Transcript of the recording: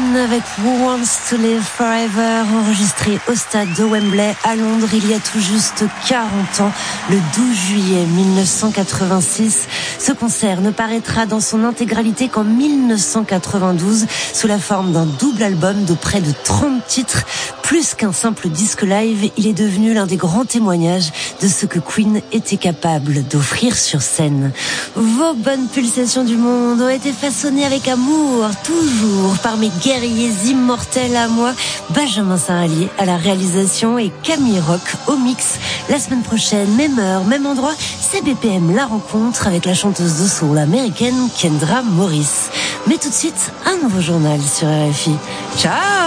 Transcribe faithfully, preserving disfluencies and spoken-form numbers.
Queen avec Who Wants to Live Forever, enregistré au stade de Wembley à Londres il y a tout juste quarante ans, le douze juillet mille neuf cent quatre-vingt-six. Ce concert ne paraîtra dans son intégralité qu'en mille neuf cent quatre-vingt-douze sous la forme d'un double album de près de trente titres. Plus qu'un simple disque live, il est devenu l'un des grands témoignages de ce que Queen était capable d'offrir sur scène. Vos bonnes pulsations du monde ont été façonnées avec amour, toujours par mes guerriers immortels à moi, Benjamin Saint-Allier à la réalisation et Camille Rock au mix. La semaine prochaine, même heure, même endroit, c'est B P M La Rencontre avec la chanteuse de soul américaine Kendra Morris. Mais tout de suite, un nouveau journal sur R F I. Ciao!